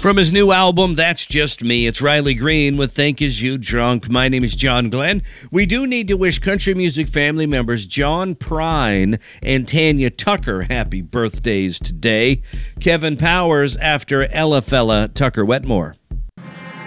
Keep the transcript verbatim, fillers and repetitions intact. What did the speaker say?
From his new album, That's Just Me, it's Riley Green with Think Is You Drunk. My name is John Glenn. We do need to wish country music family members John Prine and Tanya Tucker happy birthdays today. Kevin Powers after Ella Fella Tucker Wetmore.